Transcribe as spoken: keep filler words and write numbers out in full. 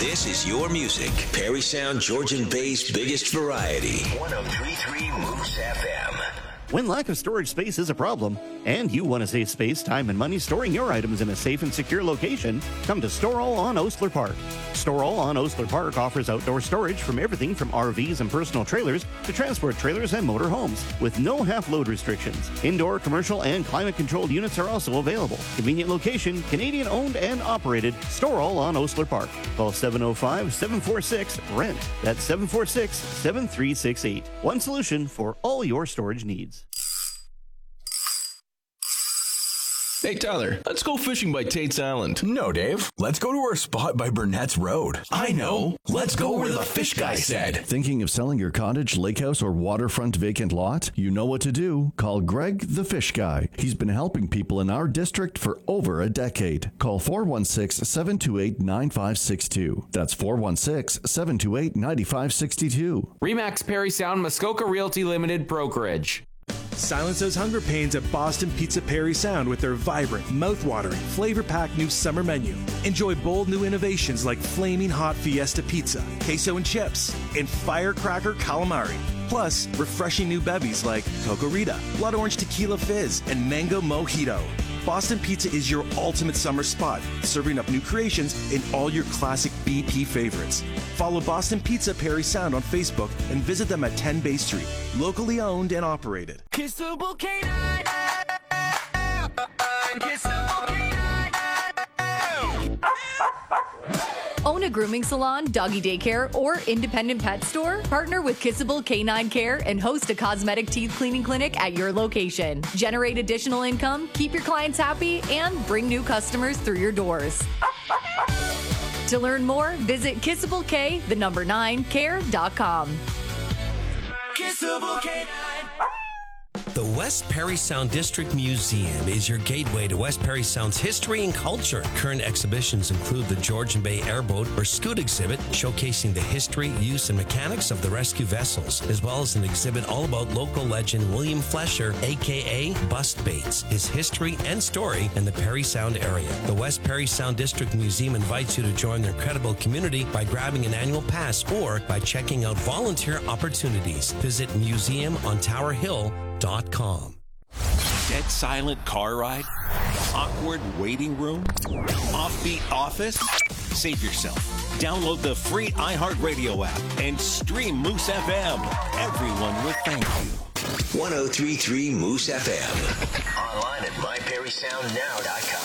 This is your music. Perry Sound, Georgian Bay's biggest variety. one oh three point three Moose F M. When lack of storage space is a problem, and you want to save space, time, and money storing your items in a safe and secure location, come to Store All on Osler Park. Store All on Osler Park offers outdoor storage from everything from R Vs and personal trailers to transport trailers and motor homes, with no half-load restrictions. Indoor, commercial, and climate-controlled units are also available. Convenient location, Canadian-owned and operated, Store All on Osler Park. Call seven oh five, seven four six, R E N T. That's seven four six, seven three six eight. One solution for all your storage needs. Hey, Tyler, let's go fishing by Tate's Island. No, Dave. Let's go to our spot by Burnett's Road. I know. Let's go where the fish guy said. Thinking of selling your cottage, lake house, or waterfront vacant lot? You know what to do. Call Greg the Fish Guy. He's been helping people in our district for over a decade. Call four one six, seven two eight, nine five six two. That's four one six, seven two eight, nine five six two. Remax Perry Sound Muskoka Realty Limited Brokerage. Silence those hunger pains at Boston Pizza Perry Sound with their vibrant, mouth-watering, flavor-packed new summer menu. Enjoy bold new innovations like Flaming Hot Fiesta Pizza, Queso and Chips, and Firecracker Calamari. Plus, refreshing new bevies like Coco Rita, Blood Orange Tequila Fizz, and Mango Mojito. Boston Pizza is your ultimate summer spot, serving up new creations in all your classic B P favorites. Follow Boston Pizza Perry Sound on Facebook and visit them at ten Bay Street. Locally owned and operated. Kissable Canine. Kissable Canine. Own a grooming salon, doggy daycare, or independent pet store? Partner with Kissable Canine Care and host a cosmetic teeth cleaning clinic at your location. Generate additional income, keep your clients happy, and bring new customers through your doors. To learn more, visit Kissable K, the number nine, care dot com. Kissable Canine. The West Perry Sound District Museum is your gateway to West Perry Sound's history and culture. Current exhibitions include the Georgian Bay Airboat or Scoot exhibit, showcasing the history, use, and mechanics of the rescue vessels, as well as an exhibit all about local legend William Flesher, a k a. Bust Bates, his history and story in the Perry Sound area. The West Perry Sound District Museum invites you to join their incredible community by grabbing an annual pass or by checking out volunteer opportunities. Visit museum on tower hill dot com. Dead silent car ride? Awkward waiting room? Offbeat office? Save yourself. Download the free iHeartRadio app and stream Moose F M. Everyone will thank you. one oh three point three Moose F M. Online at my perry sound now dot com.